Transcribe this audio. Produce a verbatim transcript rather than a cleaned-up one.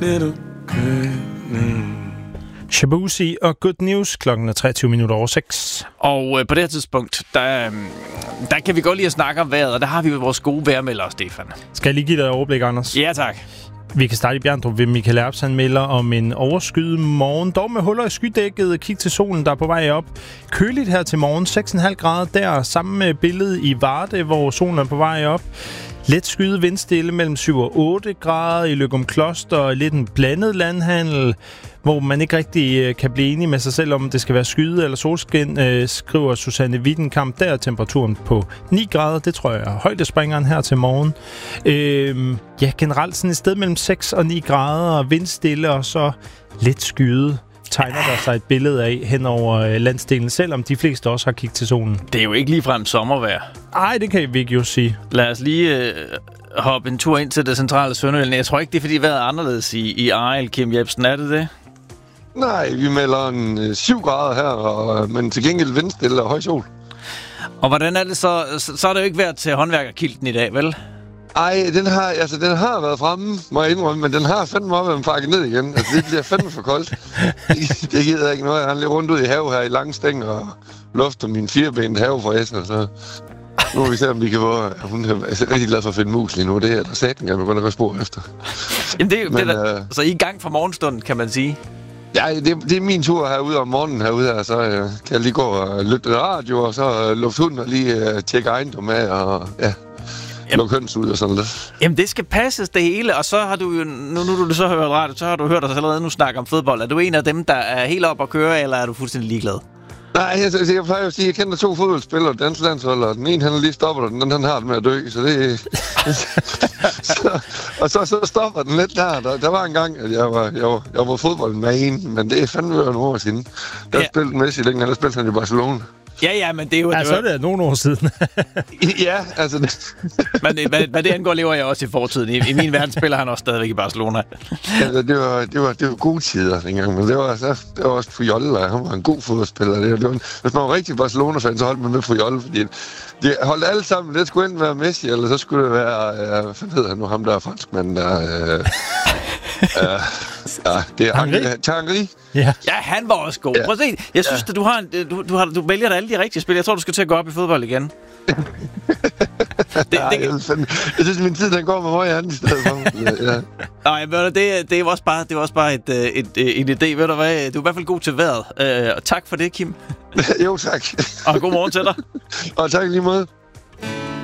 Little good news. Shabuzi og Good News. Klokken er treogtyve minutter over seks. Og øh, på det her tidspunkt, der, øh, der kan vi godt lige at snakke om vejret, og der har vi jo vores gode vejrmelder, Stefan. Skal jeg lige give dig et overblik, Anders? Ja, tak. Vi kan starte i Bjerndrup ved Michael Erbs. Han melder om en overskyet morgen. Dog med huller i skydækket. Kig til solen, der er på vej op. Køligt her til morgen. seks komma fem grader der. Samme med billedet i Varde, hvor solen er på vej op. Let skyet vindstille mellem syv og otte grader i Løgumkloster. Lidt en blandet landhandel, hvor man ikke rigtig øh, kan blive enig med sig selv om, det skal være skyde eller solskin, øh, skriver Susanne Wittenkamp. Der er temperaturen på ni grader. Det tror jeg er højdespringeren her til morgen. Øh, ja, generelt sådan et sted mellem seks og ni grader, vindstille og så lidt skyde. Tegner der sig et billede af hen over øh, landsdelen, selvom de fleste også har kigget til solen. Det er jo ikke ligefrem sommervejr. Ej, det kan vi ikke jo sige. Lad os lige øh, hoppe en tur ind til det centrale Sønderjylland. Jeg tror ikke, det er fordi vejret er anderledes i, i Arild, Kim Jebsen. Er det det? Nej, vi melder en øh, syv grader her, og, men til gengæld vindstille og høj sol. Og hvordan er det så? Så, så er det jo ikke været til håndværkerkilden i dag, vel? Ej, den har, altså, den har været fremme, må jeg indrømme, men den har fandme op, at man pakker ned igen. Altså, det bliver fandme for koldt. Det, det gider jeg ikke noget. Jeg har lidt rundt ud i have her i Langstæng og lufter min firebenede have for Esser, så nu må vi se, om vi kan få... Hun er altså, rigtig glad for at finde mus lige nu. Det er der satan, jeg begynder at gå spor efter. Jamen, det, men, det er øh, så I er i gang fra morgenstunden, kan man sige. Ja, det, det er min tur herude om morgenen herude her, så øh, kan jeg lige gå og lytte radio, og så øh, lufte hunden og lige øh, tjekke ejendom af, og ja... Lukke høns ud og sådan lidt. Jamen, det skal passes det hele, og så har du jo, nu, nu du så hørt radio, så har du hørt os allerede nu snakke om fodbold. Er du en af dem, der er helt op at køre, eller er du fuldstændig ligeglad? Nej, jeg, jeg, jeg plejer at sige, at jeg kender to fodboldspillere, dansk landshold, og den ene, han har lige stoppet, og den anden, han har det med at dø, så det... så, og så, så stopper den lidt der. der. Der var en gang, at jeg var, jeg var, jeg var fodboldman, men det er fandme nogle år siden. Der ja. Spillede Messi længe, der spillede han i Barcelona. Ja, ja, men det er jo... Ja, det så er det nogle år siden. Ja, altså... men hvad, hvad det angår, lever jeg også i fortiden. I, i min verden spiller han også stadigvæk i Barcelona. Altså, det var, det var, det var gode tider dengang, men det var, så, det var også Puyol, og han var en god fodboldspiller. Det var, det var, hvis man var rigtig Barcelona-fan, så holdt man med Puyol, fordi de holdt alle sammen. Det skulle enten være Messi, eller så skulle det være... Øh, hvad hedder han nu, ham der er franskmanden, der... Øh, øh, ja, det er Henry. Ja. ja, han var også god. Ja. Prøv at se. Jeg synes, ja. at du, har en, du, du, har, du vælger da alle de rigtige spil. Jeg tror, du skal til at gå op i fodbold igen. det, det, ja, det, jeg, synes, jeg synes, min tid den går med høje hand i stedet for. Ja. Nej, men det, det er også bare, det er også bare et, et, et, en idé. Ved du hvad? Du er i hvert fald god til vejret. Uh, og tak for det, Kim. Jo, tak. Og god morgen til dig. Og tak lige måde.